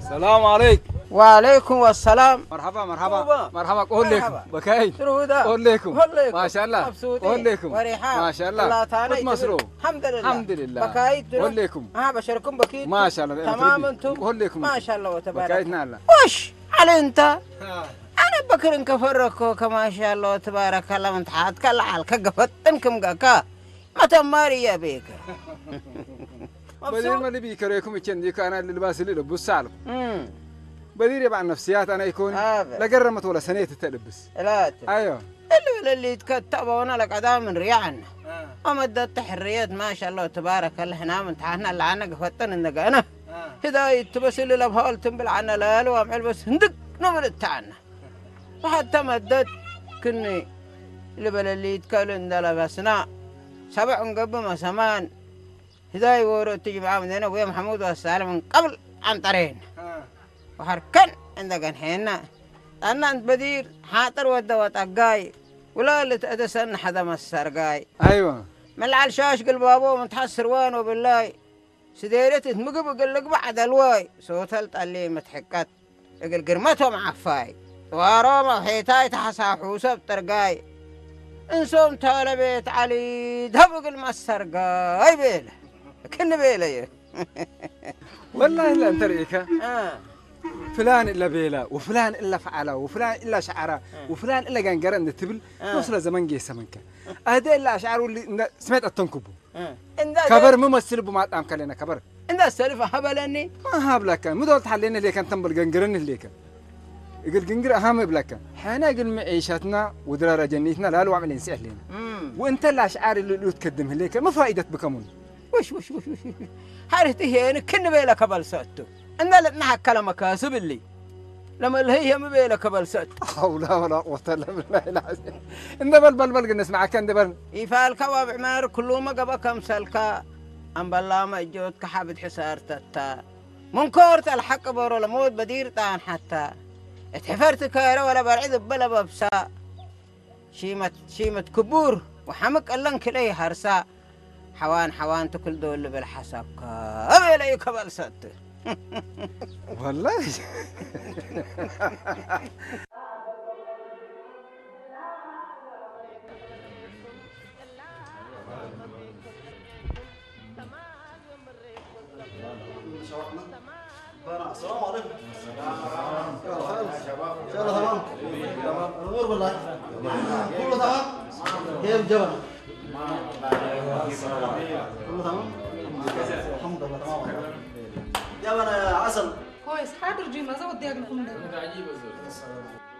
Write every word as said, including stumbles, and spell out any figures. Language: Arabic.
السلام عليكم. وعليكم السلام. مرحبا مرحبا مرحبا. قول لكم بكاي. قول لكم ما شاء الله. قول لكم ما شاء الله. كنت مصروف. الحمد لله الحمد لله. بكاي. قول لكم ها بشركم بكيت ما شاء الله. تمام انتم. قول لكم ما شاء الله وتبارك. بكايتنا الله. وش على انت؟ انا بكر كفركو كما شاء الله تبارك الله من تحت كل حال كقفتنكم قاكا ما تماري يا بيك. بدير ما اللي بيكرهكم يكنديك أنا اللي لباس اللي لبس سالم. بدير يبع النفسيات أنا يكون لا قرمت ولا سنة تلبس. لا أيوه. اللي اللي يتكتب وانا لك عدام من ريعنا. أمدت تحريات ما شاء الله تبارك الله هنا من تحنا اللي عنا قفتن إنك أنا. هداية تبص اللي لبهال تنبل عنا لا لو عمل بس هندق نمر تاعنا. وحتى مدت كني اللي بل اللي يتكلم ده لبسنا سبع قبل ما سمان. هداي ورو تجي معاه من هنا ويا محمود والسالم من قبل عن طرين وحركن عندك هنا أنا أنت بدير حاطر ودوات أجاي ولا اللي تأدسن حدا مسر جاي. أيوة ملع الشاش قلب أبوه متحسر وين وبالله سديرت مقب قلق بعد الواي صوتلت اللي متحكت قل قرمته معفاي واروما وحيتاي تحسا حوسه بترقاي انسوم تالا بيت علي دهب قل مسر جاي بيله كن بيله والله لا انت ريكا آه. فلان إلا بيلا وفلان إلا فعله وفلان إلا شعره وفلان إلا كان قرن التبل نوصل زمان جي سمنك هذا إلا أشعار اللي سمعت التنكبه كبر ممثل بما تام كلنا كبر إنت السالفة هبلني ما هبلك مو دول تحلينا اللي كان تنبل جنجرن اللي كان يقول جنجر أهم بلك حنا قل معيشتنا ودرارة جنيتنا لا لو عملين سهلين وأنت الأشعار اللي تقدمها ليك ما فائدة بكمون وش وش وش وش هارته يعني كن بيلا كبل ساتو أنا لا نحك كلام كاسب اللي لما اللي هي مبيلا كبل ساتو حول ولا قوة إلا بالله العظيم إن بل بل بل قلنا اسمع كان دبل يفعل كواب عمار كله ما قبا كم سلكا أم بالله ما جود كحبت حسار تتا منكرت الحق برو لموت بدير تان حتى اتحفرت كايرة ولا برعيد بلا ببسا شيمة شيمة كبور وحمك اللنك لي هرسا حوان حوان تكل دول بالحسب كا أبي كبل ساتو والله السلام عليكم. السلام تمام. تمام. الأمور بالله. كله تمام. كيف جبنا؟ كله تمام. الحمد لله تمام. جبنا يا عسل. كويس حاضر جي ما زود ديك لكم ده.